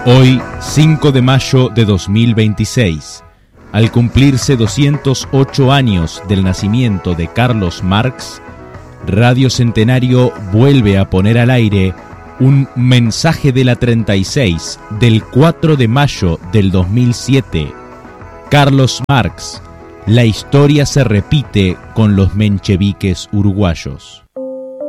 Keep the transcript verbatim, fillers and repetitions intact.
Hoy, cinco de mayo de dos mil veintiséis, al cumplirse doscientos ocho años del nacimiento de Carlos Marx, Radio Centenario vuelve a poner al aire un mensaje de la treinta y seis del cuatro de mayo del dos mil siete. Carlos Marx, la historia se repite con los mencheviques uruguayos.